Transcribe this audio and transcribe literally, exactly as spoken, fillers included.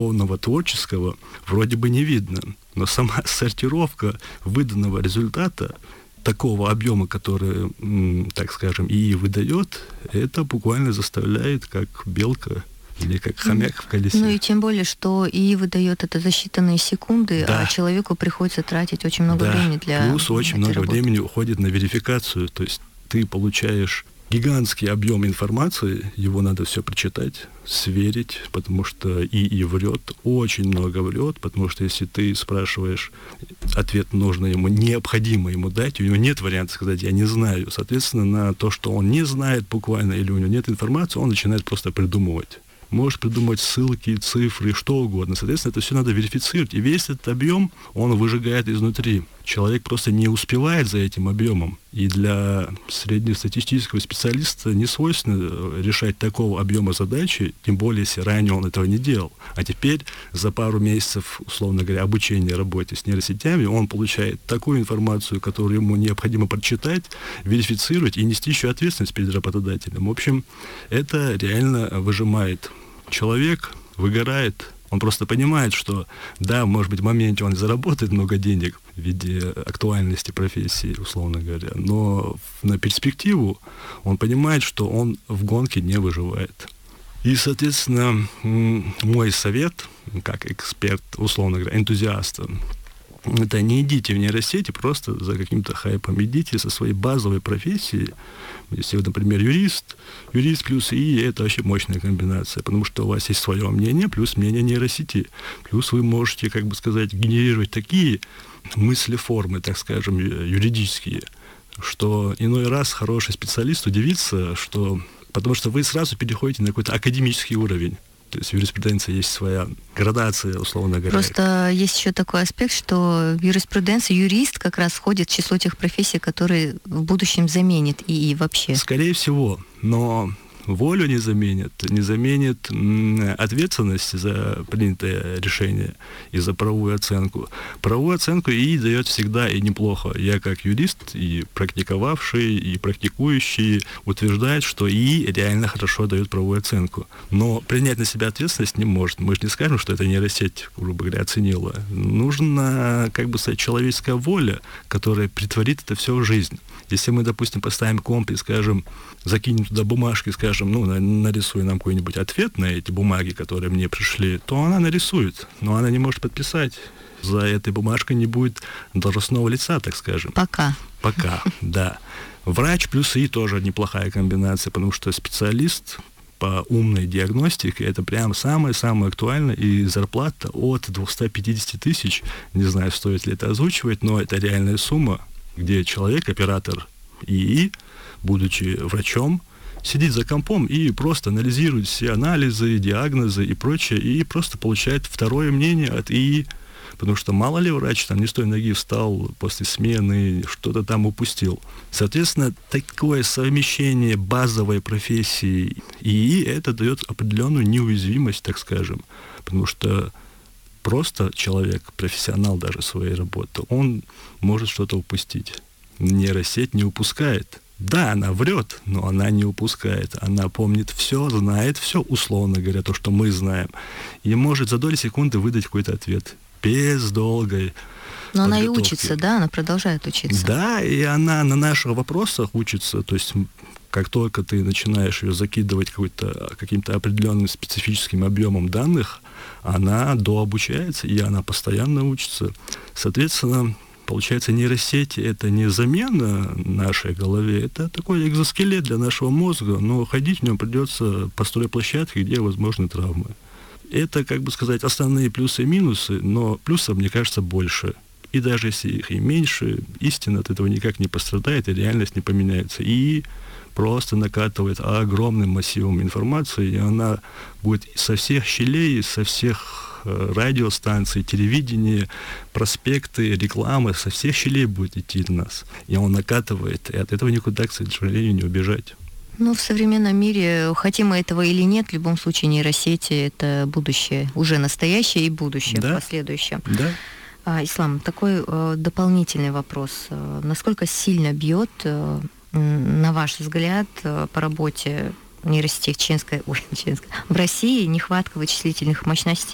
новотворческого вроде бы не видно. Но сама сортировка выданного результата, такого объема, который, так скажем, ИИ выдает, это буквально заставляет, как белка или как хомяк в колесе. Ну и тем более, что ИИ выдает это за считанные секунды, да. А человеку приходится тратить очень много да. времени для Плюс очень много работы. времени уходит на верификацию. То есть ты получаешь гигантский объем информации, его надо все прочитать, сверить, потому что ИИ врет, очень много врет, потому что если ты спрашиваешь, ответ нужно ему, необходимо ему дать, у него нет варианта сказать «я не знаю». Соответственно, на то, что он не знает буквально или у него нет информации, он начинает просто придумывать. Может придумать ссылки, цифры, что угодно. Соответственно, это все надо верифицировать. И весь этот объем, он выжигает изнутри. Человек просто не успевает за этим объемом. И для среднестатистического специалиста не свойственно решать такого объема задачи, тем более, если ранее он этого не делал. А теперь за пару месяцев, условно говоря, обучения работе с нейросетями, он получает такую информацию, которую ему необходимо прочитать, верифицировать и нести еще ответственность перед работодателем. В общем, это реально выжимает. Человек выгорает, он просто понимает, что да, может быть, в моменте он заработает много денег в виде актуальности профессии, условно говоря, но на перспективу он понимает, что он в гонке не выживает. И, соответственно, мой совет, как эксперт, условно говоря, энтузиаста, это не идите в нейросети просто за каким-то хайпом, идите со своей базовой профессией. Если вы, например, юрист, юрист плюс ИИ — это вообще мощная комбинация, потому что у вас есть свое мнение плюс мнение нейросети. Плюс вы можете, как бы сказать, генерировать такие мыслеформы, так скажем, юридические, что иной раз хороший специалист удивится, что... потому что вы сразу переходите на какой-то академический уровень. То есть в юриспруденции есть своя градация, условно говоря. Просто есть еще такой аспект, что в юриспруденции юрист как раз входит в число тех профессий, которые в будущем заменит ИИ вообще. Скорее всего, но волю не заменит, не заменит ответственность за принятое решение и за правовую оценку. Правовую оценку ИИ дает всегда и неплохо. Я как юрист, и практиковавший, и практикующий, утверждает, что ИИ реально хорошо дает правовую оценку. Но принять на себя ответственность не может. Мы же не скажем, что это нейросеть, грубо говоря, оценила. Нужна, как бы сказать, человеческая воля, которая притворит это все в жизнь. Если мы, допустим, поставим комп и скажем, закинем туда бумажки, скажем, ну, нарисуй нам какой-нибудь ответ на эти бумаги, которые мне пришли, то она нарисует, но она не может подписать. За этой бумажкой не будет должностного лица, так скажем. Пока. Пока, да. Врач плюс ИИ тоже неплохая комбинация, потому что специалист по умной диагностике — это прям самое-самое актуальное, и зарплата от двести пятьдесят тысяч, не знаю, стоит ли это озвучивать, но это реальная сумма, где человек, оператор ИИ, будучи врачом, сидит за компом и просто анализирует все анализы, диагнозы и прочее, и просто получает второе мнение от ИИ. Потому что мало ли врач там не с той ноги встал после смены, что-то там упустил. Соответственно, такое совмещение базовой профессии ИИ, это дает определенную неуязвимость, так скажем. Потому что просто человек, профессионал даже своей работы, он может что-то упустить. Нейросеть не упускает. Да, она врет, но она не упускает. Она помнит все, знает все, условно говоря, то, что мы знаем. И может за доли секунды выдать какой-то ответ. Без долгой Но подготовки. Она и учится, да? Она продолжает учиться. Да, и она на наших вопросах учится. То есть как только ты начинаешь ее закидывать какой-то, каким-то определенным специфическим объемом данных, она дообучается, и она постоянно учится. Соответственно, получается, нейросети — это не замена нашей голове, это такой экзоскелет для нашего мозга, но ходить в нем придется по стройплощадке, где возможны травмы. Это, как бы сказать, основные плюсы и минусы, но плюсов, мне кажется, больше. И даже если их и меньше, истина от этого никак не пострадает, и реальность не поменяется. И просто накатывает огромным массивом информации, и она будет со всех щелей, со всех э, радиостанций, телевидения, проспекты, рекламы, со всех щелей будет идти на нас. И он накатывает, и от этого никуда, к сожалению, не убежать. Ну, в современном мире, хотим мы этого или нет, в любом случае нейросети — это будущее, уже настоящее и будущее, да? последующее. Да. А, Ислам, такой э, дополнительный вопрос. Насколько сильно бьет, э, на ваш взгляд, э, по работе нейросетей в, Ченской, ой, Ченской, в России нехватка вычислительных мощностей?